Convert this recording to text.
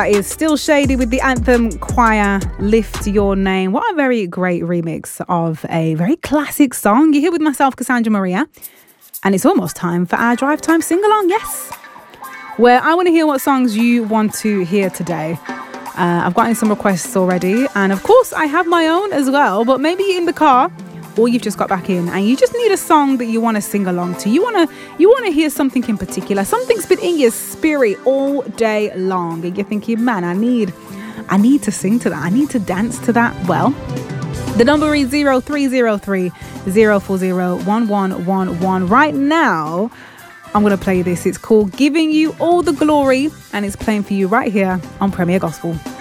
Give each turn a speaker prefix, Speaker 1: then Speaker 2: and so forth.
Speaker 1: That is Still Shady with the anthem Choir, Lift Your Name. What a very great remix of a very classic song. You're here with myself, Cassandra Maria, and it's almost time for our Drive Time Sing-Along, yes, where I want to hear what songs you want to hear today. I've gotten some requests already, and of course I have my own as well, but maybe you're in the car or you've just got back in and you just need a song that you want to sing along to. You want to hear something in particular. Something's been in your spirit all day long and you're thinking, man, I need to sing to that. I need to dance to that. Well, the number is 0303 040 1111. Right now, I'm going to play this. It's called Giving You All the Glory, and it's playing for you right here on Premier Gospel.